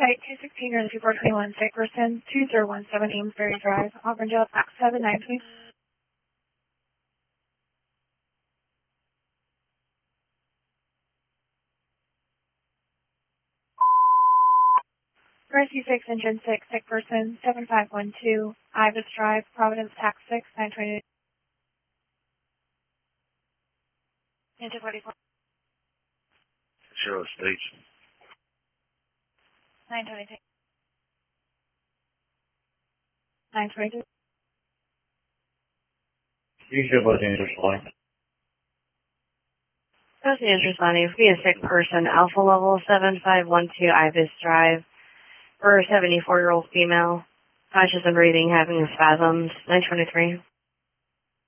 Flight 216 or 2421, sick person, 2017 Amesbury Drive, Auburndale, Act 7920. Rescue 6, Engine 6, sick person, 7512, Ibis Drive, Providence, Tax 6, 920. Into 44. Cheryl Station. 922. 922. Usually Los Angeles flight. Los Angeles County, be a sick person, Alpha Level 7512 Ibis Drive, for a 74-year-old female, conscious and breathing, having spasms, 923.